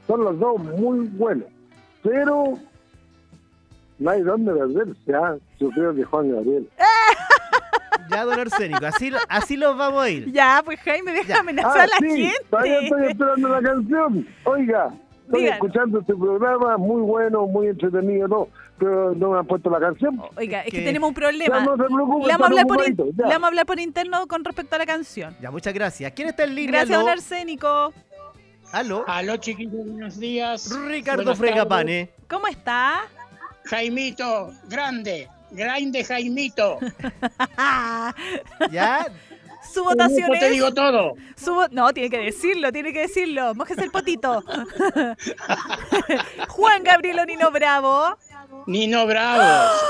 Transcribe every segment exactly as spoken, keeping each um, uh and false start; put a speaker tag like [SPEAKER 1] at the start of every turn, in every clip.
[SPEAKER 1] son los dos muy buenos, pero no hay dónde perderse, ¿ah? Yo creo que Juan Gabriel.
[SPEAKER 2] Ya, don Arsénico, así, así los vamos a ir.
[SPEAKER 3] Ya, pues Jaime, deja
[SPEAKER 2] Ya.
[SPEAKER 3] amenazar
[SPEAKER 1] Ah,
[SPEAKER 3] a la
[SPEAKER 1] sí,
[SPEAKER 3] gente.
[SPEAKER 1] todavía estoy esperando la canción. Oiga, estoy
[SPEAKER 3] Dígalo.
[SPEAKER 1] escuchando este programa, muy bueno, muy entretenido, no, pero no me han puesto la canción.
[SPEAKER 3] Oiga, es que
[SPEAKER 2] que-
[SPEAKER 3] tenemos un problema.
[SPEAKER 1] Ya, no se preocupe,
[SPEAKER 3] le, vamos a hablar por in-
[SPEAKER 1] ocupadito, ya.
[SPEAKER 3] le vamos a hablar por interno con respecto a la canción.
[SPEAKER 2] Ya, muchas gracias. ¿Quién está en línea?
[SPEAKER 3] Gracias,
[SPEAKER 2] Aló.
[SPEAKER 3] don Arsénico.
[SPEAKER 2] Aló.
[SPEAKER 4] Aló, chiquillos, buenos días.
[SPEAKER 2] Ricardo
[SPEAKER 4] Buenas
[SPEAKER 2] Fregapane.
[SPEAKER 3] ¿Cómo está?
[SPEAKER 4] tardes. Jaimito, grande, grande Jaimito.
[SPEAKER 2] Ya.
[SPEAKER 3] Su votación
[SPEAKER 4] Con eso te
[SPEAKER 3] es...
[SPEAKER 4] digo todo.
[SPEAKER 3] Su vo- no, tiene que decirlo, tiene que decirlo. Mójese el potito. Juan Gabriel o Nino Bravo.
[SPEAKER 4] Nino Bravo.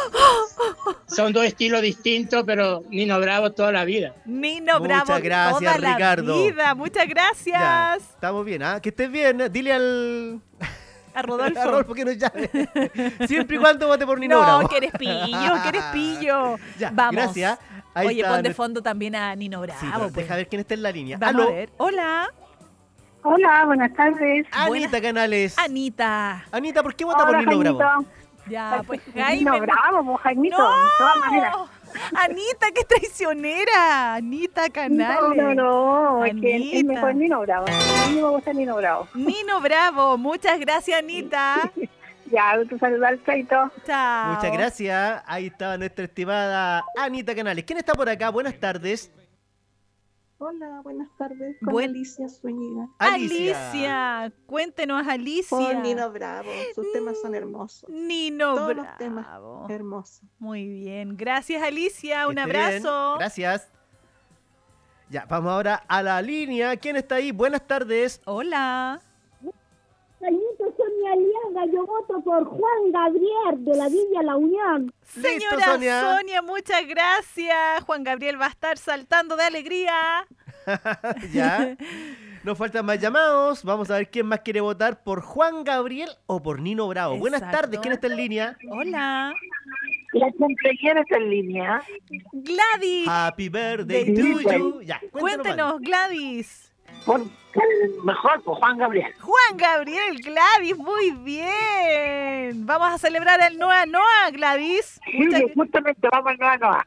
[SPEAKER 4] Son dos estilos distintos, pero Nino Bravo toda la vida.
[SPEAKER 3] Nino
[SPEAKER 2] Muchas
[SPEAKER 3] Bravo
[SPEAKER 2] gracias,
[SPEAKER 3] toda
[SPEAKER 2] Ricardo.
[SPEAKER 3] la vida. Muchas gracias.
[SPEAKER 2] Ya. Estamos bien, ¿ah? Que estés bien. Dile al.
[SPEAKER 3] A Rodolfo.
[SPEAKER 2] A Rodolfo que nos llame. Siempre y cuando vote por Nino Bravo.
[SPEAKER 3] No, que eres pillo, que eres pillo.
[SPEAKER 2] Ya,
[SPEAKER 3] Vamos.
[SPEAKER 2] gracias. Ahí
[SPEAKER 3] Oye,
[SPEAKER 2] está
[SPEAKER 3] pon de
[SPEAKER 2] nuestro-
[SPEAKER 3] fondo también a Nino Bravo.
[SPEAKER 2] Sí, pero
[SPEAKER 3] pues.
[SPEAKER 2] deja ver quién está en la línea.
[SPEAKER 3] Vamos
[SPEAKER 2] Aló.
[SPEAKER 3] a ver. Hola,
[SPEAKER 5] Hola, buenas tardes.
[SPEAKER 2] Anita Canales.
[SPEAKER 3] Anita.
[SPEAKER 2] Anita, ¿por qué vota por
[SPEAKER 5] Hola,
[SPEAKER 2] Nino Bravo?
[SPEAKER 5] Jaimito.
[SPEAKER 3] Ya, pues
[SPEAKER 5] Nino
[SPEAKER 3] Jaime.
[SPEAKER 5] Bravo, pues, Jaimito,
[SPEAKER 3] No,
[SPEAKER 5] de todas maneras.
[SPEAKER 3] Anita, qué traicionera. Anita
[SPEAKER 5] No,
[SPEAKER 3] Canales.
[SPEAKER 5] no, no, es que
[SPEAKER 3] Anita.
[SPEAKER 5] es mejor Nino Bravo. A mí me gusta Nino Bravo.
[SPEAKER 3] Nino Bravo, muchas gracias, Anita.
[SPEAKER 5] Ya, tú saludar, Chaito.
[SPEAKER 3] Chao.
[SPEAKER 2] Muchas gracias. Ahí estaba nuestra estimada Anita Canales. ¿Quién está por acá? Buenas tardes.
[SPEAKER 6] Hola, buenas tardes. Con
[SPEAKER 3] Buen-
[SPEAKER 6] Alicia Zúñiga.
[SPEAKER 3] Alicia. Cuéntenos, Alicia.
[SPEAKER 6] Por Nino Bravo. Sus temas son hermosos.
[SPEAKER 3] Nino
[SPEAKER 6] Todos
[SPEAKER 3] Bravo.
[SPEAKER 6] los temas hermosos.
[SPEAKER 3] Muy bien. Gracias, Alicia.
[SPEAKER 2] Que
[SPEAKER 3] Un
[SPEAKER 2] esté bien.
[SPEAKER 3] abrazo.
[SPEAKER 2] Gracias. Ya, vamos ahora a la línea. ¿Quién está ahí? Buenas tardes.
[SPEAKER 3] Hola.
[SPEAKER 7] Jaimito, Sonia Aliaga, yo voto por Juan Gabriel de la Villa La Unión.
[SPEAKER 3] Señora
[SPEAKER 2] Sonia.
[SPEAKER 3] Sonia, muchas gracias. Juan Gabriel va a estar saltando de alegría.
[SPEAKER 2] Ya. Nos faltan más llamados. Vamos a ver quién más quiere votar por Juan Gabriel o por Nino Bravo. Buenas
[SPEAKER 3] Exacto.
[SPEAKER 2] tardes. ¿Quién está en línea?
[SPEAKER 3] Hola.
[SPEAKER 5] La cumpleañera está en línea.
[SPEAKER 3] Gladys.
[SPEAKER 2] Happy birthday
[SPEAKER 3] De-
[SPEAKER 2] to you. Ya, cuéntanos,
[SPEAKER 3] Cuéntenos, Gladys.
[SPEAKER 5] Por, mejor, por Juan Gabriel.
[SPEAKER 3] Juan Gabriel, Gladys, muy bien. Vamos a celebrar el Noa Noa, Gladys.
[SPEAKER 5] Sí,
[SPEAKER 3] Muchas-
[SPEAKER 5] justamente vamos a Noa.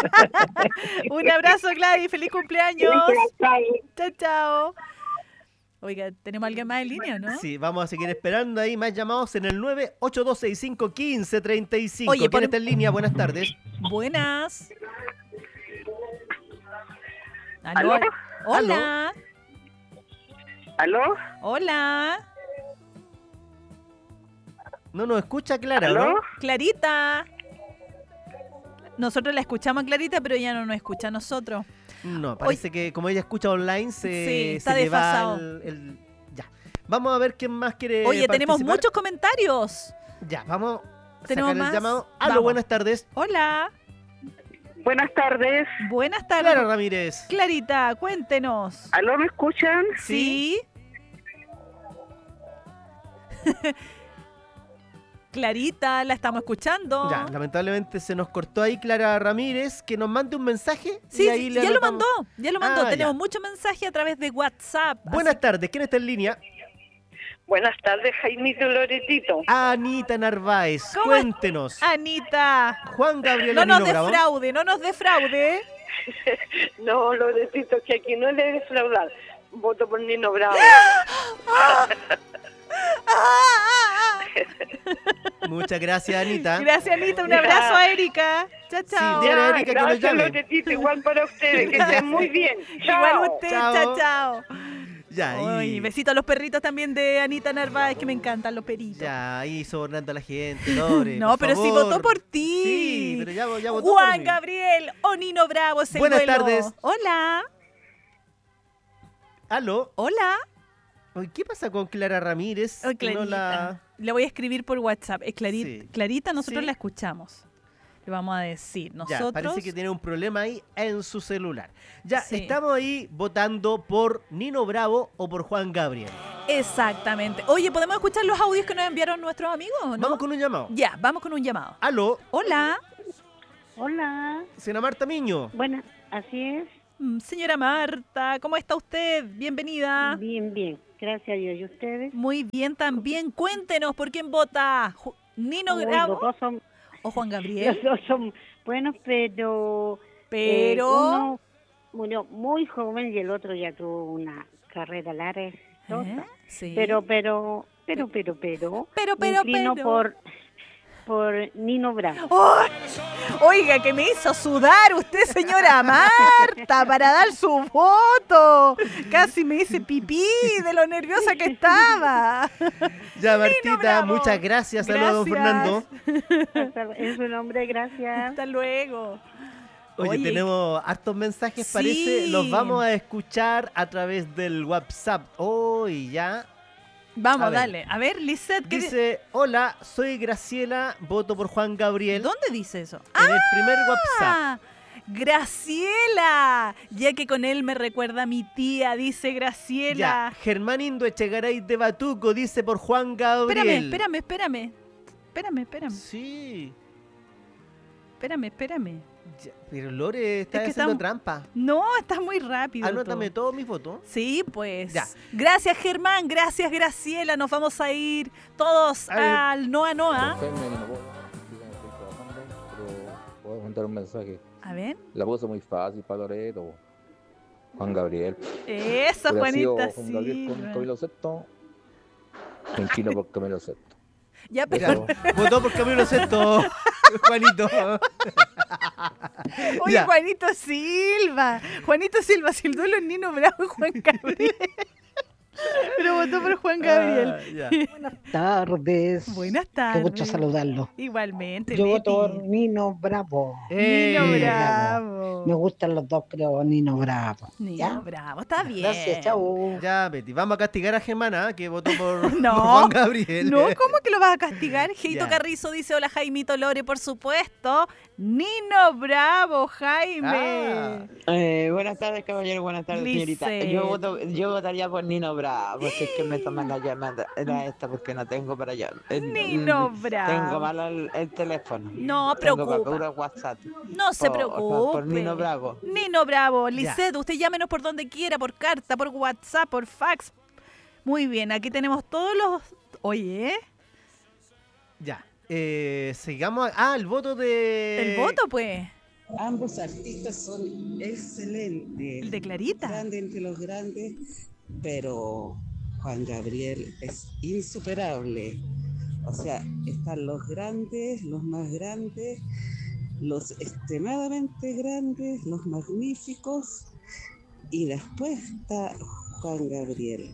[SPEAKER 3] Un abrazo, Gladys. Feliz cumpleaños.
[SPEAKER 5] Chao.
[SPEAKER 3] Chao, chao. Oiga, ¿tenemos a alguien más en línea, no?
[SPEAKER 2] Sí, vamos a seguir esperando ahí más llamados en el nueve ocho dos seis cinco uno cinco tres cinco.
[SPEAKER 3] Oye,
[SPEAKER 2] ¿Quién
[SPEAKER 3] por-
[SPEAKER 2] está en línea? Buenas tardes.
[SPEAKER 3] Buenas. ¿Aló?
[SPEAKER 5] ¿Aló?
[SPEAKER 3] Hola.
[SPEAKER 5] ¿Aló?
[SPEAKER 3] Hola.
[SPEAKER 2] No nos escucha Clara,
[SPEAKER 5] ¿Aló?
[SPEAKER 2] ¿no?
[SPEAKER 3] Clarita. Nosotros la escuchamos a Clarita, pero ella no nos escucha a nosotros.
[SPEAKER 2] No, parece que como ella escucha online se,
[SPEAKER 3] Sí, está
[SPEAKER 2] se le va
[SPEAKER 3] desfasado.
[SPEAKER 2] el, el- Ya. Vamos a ver quién más quiere
[SPEAKER 3] Oye, tenemos
[SPEAKER 2] participar.
[SPEAKER 3] muchos comentarios.
[SPEAKER 2] Ya, vamos a
[SPEAKER 3] ¿Tenemos
[SPEAKER 2] sacar
[SPEAKER 3] más?
[SPEAKER 2] el llamado. Aló,
[SPEAKER 3] Vamos.
[SPEAKER 2] buenas tardes.
[SPEAKER 3] Hola.
[SPEAKER 5] Buenas tardes.
[SPEAKER 3] Buenas tardes.
[SPEAKER 2] Clara Ramírez.
[SPEAKER 3] Clarita, cuéntenos.
[SPEAKER 5] ¿Aló, me escuchan?
[SPEAKER 3] ¿Sí? Clarita, la estamos escuchando.
[SPEAKER 2] Ya, lamentablemente se nos cortó ahí Clara Ramírez, que nos mande un mensaje.
[SPEAKER 3] Sí,
[SPEAKER 2] y ahí
[SPEAKER 3] sí,
[SPEAKER 2] le
[SPEAKER 3] ya lo
[SPEAKER 2] anotamos.
[SPEAKER 3] mandó, ya lo mandó.
[SPEAKER 2] Ah,
[SPEAKER 3] Tenemos
[SPEAKER 2] ya.
[SPEAKER 3] muchos mensajes a través de WhatsApp.
[SPEAKER 2] Buenas tardes, ¿quién está en línea?
[SPEAKER 5] Buenas tardes, Jaimito Loretito.
[SPEAKER 2] Anita Narváez,
[SPEAKER 3] ¿Cómo
[SPEAKER 2] cuéntenos.
[SPEAKER 3] Anita,
[SPEAKER 2] Juan Gabriel
[SPEAKER 3] no
[SPEAKER 2] o
[SPEAKER 3] nos
[SPEAKER 2] Nino Bravo.
[SPEAKER 3] defraude, no nos defraude.
[SPEAKER 5] No, Loretito, que aquí no le defraudar. Voto por Nino Bravo.
[SPEAKER 2] Muchas gracias, Anita.
[SPEAKER 3] Gracias, Anita. Un abrazo a Erika. Chao, chao.
[SPEAKER 2] Sí, dígale a Erika que nos
[SPEAKER 5] Gracias,
[SPEAKER 2] llame.
[SPEAKER 5] Loretito, igual para ustedes, que estén muy bien.
[SPEAKER 3] Igual
[SPEAKER 5] Chao.
[SPEAKER 3] usted,
[SPEAKER 2] Chao.
[SPEAKER 3] chao, chao.
[SPEAKER 2] Ya,
[SPEAKER 3] Ay,
[SPEAKER 2] y...
[SPEAKER 3] besito a los perritos también de Anita Narváez, que me encantan los perritos.
[SPEAKER 2] Ya, ahí sobornando a la gente, Lore.
[SPEAKER 3] No,
[SPEAKER 2] por
[SPEAKER 3] pero si
[SPEAKER 2] favor.
[SPEAKER 3] votó por ti.
[SPEAKER 2] Sí, pero ya, ya votó por
[SPEAKER 3] Juan
[SPEAKER 2] mí.
[SPEAKER 3] Gabriel o Nino Bravo, es el
[SPEAKER 2] Buenas
[SPEAKER 3] duelo.
[SPEAKER 2] tardes.
[SPEAKER 3] Hola.
[SPEAKER 2] Aló.
[SPEAKER 3] Hola.
[SPEAKER 2] Oye, ¿qué pasa con Clara Ramírez?
[SPEAKER 3] Oh,
[SPEAKER 2] Que no
[SPEAKER 3] Clarita.
[SPEAKER 2] la...
[SPEAKER 3] Le voy a escribir por WhatsApp. Es Clarita,
[SPEAKER 2] Sí.
[SPEAKER 3] Clarita, nosotros
[SPEAKER 2] Sí.
[SPEAKER 3] la escuchamos. Le vamos a decir.
[SPEAKER 2] Ya,
[SPEAKER 3] Nosotros.
[SPEAKER 2] parece que tiene un problema ahí en su celular. Ya,
[SPEAKER 3] Sí.
[SPEAKER 2] estamos ahí votando por Nino Bravo o por Juan Gabriel.
[SPEAKER 3] Exactamente. Oye, ¿podemos escuchar los audios que nos enviaron nuestros amigos? ¿no?
[SPEAKER 2] Vamos con un llamado.
[SPEAKER 3] Ya, vamos con un llamado.
[SPEAKER 2] Aló,
[SPEAKER 3] Hola,
[SPEAKER 7] Hola,
[SPEAKER 2] señora Marta Miño.
[SPEAKER 7] buenas, así es,
[SPEAKER 3] mm, señora Marta, ¿cómo está usted? Bienvenida.
[SPEAKER 7] bien, bien.
[SPEAKER 8] Gracias a Dios. ¿Y ustedes?
[SPEAKER 3] Muy bien también. Cuéntenos, ¿por quién vota? Ju- ¿Nino
[SPEAKER 8] Uy,
[SPEAKER 3] Bravo
[SPEAKER 8] los dos son,
[SPEAKER 3] o Juan Gabriel?
[SPEAKER 8] los dos son buenos, pero... eh,
[SPEAKER 3] Pero...
[SPEAKER 8] uno murió muy joven y el otro ya tuvo una carrera larga, exitosa.
[SPEAKER 3] ¿Eh? Sí.
[SPEAKER 8] Pero, pero, pero, pero, pero...
[SPEAKER 3] Pero,
[SPEAKER 8] me
[SPEAKER 3] pero,
[SPEAKER 8] inclino
[SPEAKER 3] pero.
[SPEAKER 8] por, por Nino Bravo.
[SPEAKER 3] ¡Ay! Oiga, que me hizo sudar usted, señora Marta, para dar su voto. Casi me hice pipí de lo nerviosa que estaba.
[SPEAKER 2] Ya, Martita,
[SPEAKER 3] Bravo.
[SPEAKER 2] muchas gracias. Saludos a don
[SPEAKER 3] Gracias.
[SPEAKER 2] Fernando.
[SPEAKER 8] Hasta- En su nombre, gracias.
[SPEAKER 3] Hasta luego.
[SPEAKER 2] Oye,
[SPEAKER 3] Oye,
[SPEAKER 2] tenemos hartos mensajes,
[SPEAKER 3] sí.
[SPEAKER 2] parece. Los vamos a escuchar a través del WhatsApp. Hoy ya.
[SPEAKER 3] Vamos,
[SPEAKER 2] A ver.
[SPEAKER 3] dale. A ver, Lisette, ¿qué di-
[SPEAKER 2] Dice, hola, soy Graciela, voto por Juan Gabriel.
[SPEAKER 3] ¿dónde dice eso?
[SPEAKER 2] En el primer WhatsApp.
[SPEAKER 3] ¡Ah! Graciela, ya que con él me recuerda a mi tía, dice
[SPEAKER 2] Ya,
[SPEAKER 3] Graciela.
[SPEAKER 2] Germán Indo Echegaray de Batuco dice por Juan Gabriel.
[SPEAKER 3] Espérame, espérame, espérame. Espérame, espérame,
[SPEAKER 2] Sí,
[SPEAKER 3] espérame, espérame.
[SPEAKER 2] ya, pero Lore está
[SPEAKER 3] Es que
[SPEAKER 2] haciendo
[SPEAKER 3] estamos-
[SPEAKER 2] trampa.
[SPEAKER 3] No, está muy rápido.
[SPEAKER 2] Anótame
[SPEAKER 3] todo.
[SPEAKER 2] todos mis votos.
[SPEAKER 3] Sí, pues.
[SPEAKER 2] Ya.
[SPEAKER 3] Gracias, Germán. Gracias, Graciela. Nos vamos a ir todos
[SPEAKER 2] A ver.
[SPEAKER 3] al Noa Noa.
[SPEAKER 9] Jaime, no puedo, estoy trabajando, pero puedo mandar un mensaje.
[SPEAKER 3] A ver.
[SPEAKER 9] La puso muy fácil para Loreto. Juan Gabriel.
[SPEAKER 3] Eso,
[SPEAKER 9] Hubiera sido
[SPEAKER 3] Juanita.
[SPEAKER 9] Juan Gabriel con
[SPEAKER 3] Silva.
[SPEAKER 9] Camilo Sesto. Me inclino por Camilo Sesto.
[SPEAKER 3] Ya, pero.
[SPEAKER 9] Eso.
[SPEAKER 2] Votó por Camilo Sesto, Juanito.
[SPEAKER 3] Oye,
[SPEAKER 2] Ya.
[SPEAKER 3] Juanito Silva. Juanito Silva, si el duelo es Nino Bravo y Juan Gabriel. Pero votó por Juan Gabriel.
[SPEAKER 2] Ah, ya.
[SPEAKER 10] Tardes.
[SPEAKER 3] Buenas
[SPEAKER 10] Qué
[SPEAKER 3] tardes.
[SPEAKER 10] gusto saludarlo.
[SPEAKER 3] Igualmente,
[SPEAKER 10] Yo
[SPEAKER 3] Leti.
[SPEAKER 10] voto por Nino Bravo.
[SPEAKER 3] Nino
[SPEAKER 2] Eh,
[SPEAKER 3] Bravo.
[SPEAKER 10] Me gustan los dos, pero Nino Bravo.
[SPEAKER 3] Nino
[SPEAKER 10] ¿Ya?
[SPEAKER 3] Bravo, está bien.
[SPEAKER 10] Gracias, chao.
[SPEAKER 2] Ya, Betty, vamos a castigar a Germana, que votó por,
[SPEAKER 3] No.
[SPEAKER 2] por Juan Gabriel.
[SPEAKER 3] No, ¿cómo que lo vas a castigar? Geito
[SPEAKER 2] Ya.
[SPEAKER 3] Carrizo dice, hola Jaimito Lore, por supuesto. Nino Bravo, Jaime.
[SPEAKER 2] Ah.
[SPEAKER 11] Eh, buenas tardes, caballero. Buenas tardes, señorita.
[SPEAKER 3] Lisette.
[SPEAKER 11] Yo, voto, yo votaría por Nino Bravo. Si es que me toman la llamada. Era esta porque no tengo para allá. Eh,
[SPEAKER 3] Nino
[SPEAKER 11] mm,
[SPEAKER 3] Bravo.
[SPEAKER 11] Tengo mal el, el teléfono.
[SPEAKER 3] No
[SPEAKER 11] Tengo
[SPEAKER 3] preocupa.
[SPEAKER 11] para puro WhatsApp.
[SPEAKER 3] No se
[SPEAKER 11] Por-
[SPEAKER 3] preocupe.
[SPEAKER 11] Por Nino Bravo.
[SPEAKER 3] Nino Bravo, Lisette, usted llámenos por donde quiera, por carta, por WhatsApp, por fax. Muy bien, aquí tenemos todos los... Oye,
[SPEAKER 2] Ya. Eh, sigamos. a- Ah, el voto de.
[SPEAKER 3] el voto pues.
[SPEAKER 12] Ambos artistas son excelentes.
[SPEAKER 3] El de Clarita.
[SPEAKER 12] Grande entre los grandes, pero Juan Gabriel es insuperable. O sea, están los grandes, los más grandes, los extremadamente grandes, los magníficos, y después está Juan Gabriel.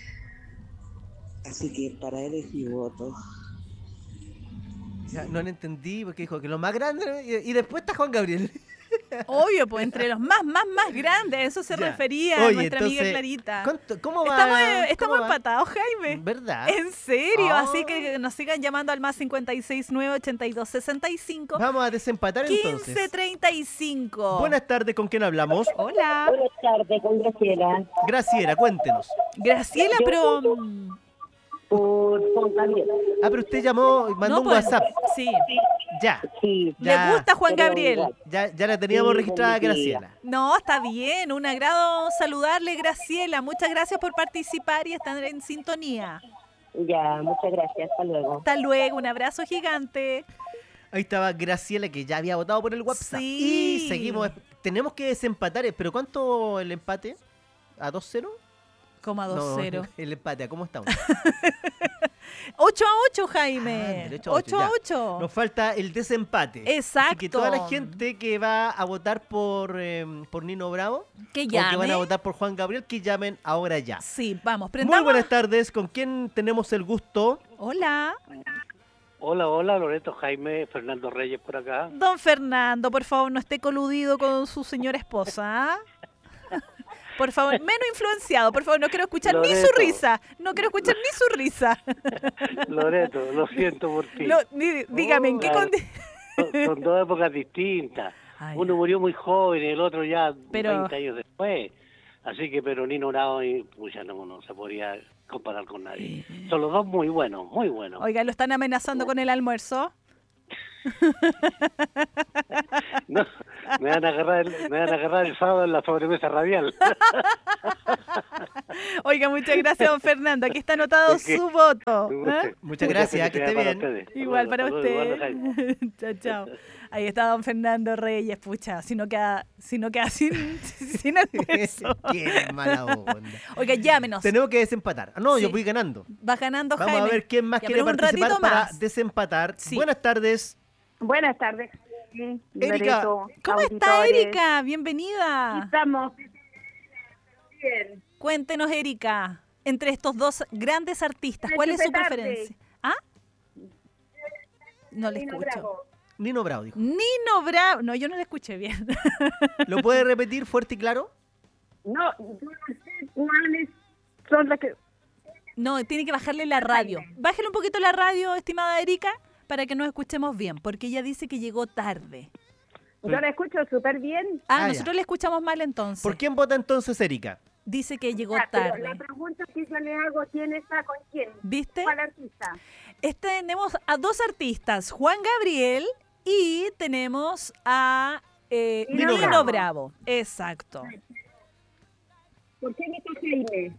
[SPEAKER 12] Así que para él es mi voto.
[SPEAKER 2] Ya, no lo entendí porque dijo que lo más grande y, y después está Juan Gabriel.
[SPEAKER 3] Obvio, pues entre los más, más, más grandes, a eso se
[SPEAKER 2] Ya.
[SPEAKER 3] refería
[SPEAKER 2] Oye,
[SPEAKER 3] nuestra amiga
[SPEAKER 2] entonces,
[SPEAKER 3] Clarita.
[SPEAKER 2] ¿cuánto- ¿Cómo va?
[SPEAKER 3] Estamos, eh, estamos
[SPEAKER 2] ¿Cómo va?
[SPEAKER 3] empatados, Jaime.
[SPEAKER 2] ¿Verdad?
[SPEAKER 3] En serio,
[SPEAKER 2] Ah.
[SPEAKER 3] así que nos sigan llamando al más cincuenta y seis nueve ochenta y dos sesenta y cinco
[SPEAKER 2] Vamos a desempatar
[SPEAKER 3] quince
[SPEAKER 2] entonces.
[SPEAKER 3] treinta y cinco.
[SPEAKER 2] Buenas tardes, ¿con quién hablamos?
[SPEAKER 3] Hola.
[SPEAKER 5] Buenas tardes, con Graciela.
[SPEAKER 2] Graciela, cuéntenos.
[SPEAKER 3] Graciela,
[SPEAKER 5] Yo
[SPEAKER 3] pero...
[SPEAKER 5] voto
[SPEAKER 3] mm,
[SPEAKER 5] Por Juan Gabriel.
[SPEAKER 2] Ah, pero usted llamó, mandó
[SPEAKER 3] no,
[SPEAKER 2] un
[SPEAKER 3] pues,
[SPEAKER 2] WhatsApp.
[SPEAKER 3] Sí.
[SPEAKER 2] Ya.
[SPEAKER 5] Sí.
[SPEAKER 3] ¿Le
[SPEAKER 2] Ya.
[SPEAKER 3] gusta Juan
[SPEAKER 5] Pero
[SPEAKER 3] Gabriel?
[SPEAKER 5] igual.
[SPEAKER 2] Ya, ya la teníamos
[SPEAKER 5] Sí,
[SPEAKER 2] registrada,
[SPEAKER 5] con mi tía.
[SPEAKER 2] Graciela.
[SPEAKER 3] No, está bien. Un agrado saludarle, Graciela. Muchas gracias por participar y estar en sintonía.
[SPEAKER 5] Ya, muchas gracias. Hasta luego.
[SPEAKER 3] Hasta luego. Un abrazo gigante.
[SPEAKER 2] Ahí estaba Graciela, que ya había votado por el WhatsApp.
[SPEAKER 3] Sí.
[SPEAKER 2] Y seguimos. Tenemos que desempatar. ¿Pero cuánto el empate? ¿A dos cero?
[SPEAKER 3] Como a dos cero.
[SPEAKER 2] No, el empate, ¿a cómo estamos?
[SPEAKER 3] ocho a ocho, Jaime.
[SPEAKER 2] Ah, derecho a ocho,
[SPEAKER 3] ocho a
[SPEAKER 2] ya.
[SPEAKER 3] ocho.
[SPEAKER 2] Nos falta el desempate.
[SPEAKER 3] Exacto.
[SPEAKER 2] Así que toda la gente que va a votar por, eh, por Nino Bravo,
[SPEAKER 3] Que
[SPEAKER 2] o que van
[SPEAKER 3] llame.
[SPEAKER 2] a votar por Juan Gabriel, que llamen ahora ya.
[SPEAKER 3] Sí, vamos,
[SPEAKER 2] Muy
[SPEAKER 3] prendamos.
[SPEAKER 2] buenas tardes, ¿con quién tenemos el gusto?
[SPEAKER 3] Hola.
[SPEAKER 13] Hola, hola, Loreto, Jaime, Fernando Reyes por acá.
[SPEAKER 3] Don Fernando, por favor, no esté coludido con su señora esposa. ¿ah? Por favor, menos influenciado, por favor, no quiero escuchar ni su
[SPEAKER 13] Loreto.
[SPEAKER 3] risa. No quiero escuchar ni su risa.
[SPEAKER 13] Loreto, lo siento por ti.
[SPEAKER 3] Lo- di- dígame, ¿en qué
[SPEAKER 13] Claro,
[SPEAKER 3] condi-
[SPEAKER 13] son, son dos épocas distintas.
[SPEAKER 3] Ay,
[SPEAKER 13] Uno murió muy joven y el otro ya
[SPEAKER 3] Pero-
[SPEAKER 13] veinte años después. Así que, pero Nino Bravo, y, pucha, no, no se podría comparar con nadie. Son los dos muy buenos, muy buenos.
[SPEAKER 3] Oiga, ¿lo están amenazando con el almuerzo?
[SPEAKER 13] No, me van a agarrar el, me van a agarrar el sábado en la sobremesa radial.
[SPEAKER 3] Oiga, muchas gracias, don Fernando. Aquí está anotado
[SPEAKER 13] ¿De qué?
[SPEAKER 3] su voto.
[SPEAKER 13] Un gusto.
[SPEAKER 3] ¿eh?
[SPEAKER 2] Muchas gracias, que esté
[SPEAKER 13] felicidades
[SPEAKER 2] bien.
[SPEAKER 13] para ustedes.
[SPEAKER 3] Igual para
[SPEAKER 13] Saludos, saludos,
[SPEAKER 3] usted.
[SPEAKER 13] igual, Jaime.
[SPEAKER 3] Chao, chao. Ahí está don Fernando Reyes, pucha, si no queda, si no queda sin, sin almuerzo.
[SPEAKER 2] Qué mala onda.
[SPEAKER 3] Oiga, llámenos.
[SPEAKER 2] Tenemos que desempatar. Ah, no,
[SPEAKER 3] Sí.
[SPEAKER 2] yo voy ganando.
[SPEAKER 3] Va ganando
[SPEAKER 2] Vamos
[SPEAKER 3] Jaime.
[SPEAKER 2] a ver quién más
[SPEAKER 3] Ya,
[SPEAKER 2] quiere
[SPEAKER 3] pero un
[SPEAKER 2] participar
[SPEAKER 3] ratito
[SPEAKER 2] para
[SPEAKER 3] más.
[SPEAKER 2] desempatar.
[SPEAKER 3] Sí.
[SPEAKER 2] Buenas tardes.
[SPEAKER 14] Buenas tardes.
[SPEAKER 2] Erika.
[SPEAKER 3] ¿Cómo está Erika? Bienvenida.
[SPEAKER 14] Estamos bien.
[SPEAKER 3] Cuéntenos, Erika, entre estos dos grandes artistas,
[SPEAKER 14] Ay,
[SPEAKER 3] ¿cuál es su
[SPEAKER 14] súper tarde.
[SPEAKER 3] preferencia? ¿Ah? No le
[SPEAKER 14] Nino
[SPEAKER 3] escucho.
[SPEAKER 14] Bravo.
[SPEAKER 2] Nino Bravo dijo.
[SPEAKER 3] Nino Bravo. No, yo no le escuché bien.
[SPEAKER 2] ¿Lo puede repetir fuerte y claro?
[SPEAKER 14] No, yo no sé cuáles son las que...
[SPEAKER 3] No, tiene que bajarle la radio. Bájale un poquito la radio, estimada Erika, para que nos escuchemos bien, porque ella dice que llegó tarde.
[SPEAKER 14] Yo la escucho súper bien.
[SPEAKER 3] Ah,
[SPEAKER 2] Ah,
[SPEAKER 3] nosotros
[SPEAKER 2] ya.
[SPEAKER 3] le escuchamos mal entonces.
[SPEAKER 2] ¿Por quién vota entonces Erika?
[SPEAKER 3] Dice que llegó
[SPEAKER 14] Ya, pero
[SPEAKER 3] tarde.
[SPEAKER 14] la pregunta que yo le hago, ¿quién está con quién?
[SPEAKER 3] ¿Viste?
[SPEAKER 14] ¿Cuál artista?
[SPEAKER 3] Este, tenemos a dos artistas, Juan Gabriel y tenemos a eh,
[SPEAKER 14] Nino
[SPEAKER 3] Nino,
[SPEAKER 14] Bravo.
[SPEAKER 3] Bravo. Exacto.
[SPEAKER 14] ¿Por qué me está Jaime?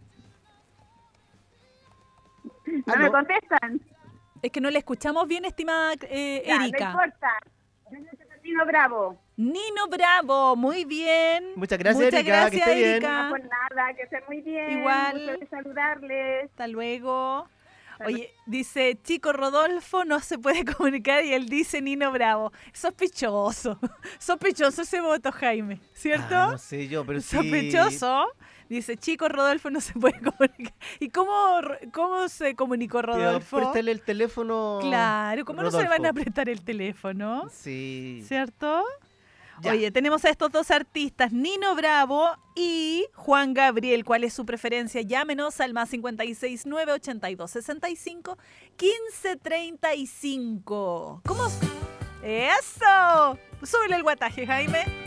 [SPEAKER 14] ¿No
[SPEAKER 2] Aló.
[SPEAKER 14] me contestan?
[SPEAKER 3] Es que no le escuchamos bien, estimada eh,
[SPEAKER 14] Ya,
[SPEAKER 3] Erika.
[SPEAKER 14] no importa. Yo necesito Nino Bravo.
[SPEAKER 3] Nino Bravo, muy bien.
[SPEAKER 2] Muchas gracias,
[SPEAKER 3] Muchas
[SPEAKER 2] Erika, que
[SPEAKER 3] gracias,
[SPEAKER 2] esté bien.
[SPEAKER 3] Erika.
[SPEAKER 14] No, por nada, que estén muy bien.
[SPEAKER 3] Igual.
[SPEAKER 14] Gusto de saludarles.
[SPEAKER 3] Hasta luego. Oye, dice Chico Rodolfo no se puede comunicar y él dice Nino Bravo. Sospechoso. Sospechoso ese voto, Jaime. ¿Cierto?
[SPEAKER 2] Ah, no sé yo, pero sí.
[SPEAKER 3] Sospechoso. Dice Chico Rodolfo no se puede comunicar. ¿Y cómo, cómo se comunicó
[SPEAKER 2] Pero
[SPEAKER 3] Rodolfo?
[SPEAKER 2] préstale el teléfono.
[SPEAKER 3] Claro, ¿cómo no se
[SPEAKER 2] Rodolfo.
[SPEAKER 3] van a prestar el teléfono?
[SPEAKER 2] Sí.
[SPEAKER 3] ¿Cierto?
[SPEAKER 2] Ya.
[SPEAKER 3] Oye, tenemos a estos dos artistas, Nino Bravo y Juan Gabriel. ¿Cuál es su preferencia? Llámenos al más cincuenta y seis, nueve ochenta y dos, sesenta y cinco, quince treinta y cinco. ¿Cómo? ¡Eso! Súbele el guataje, Jaime.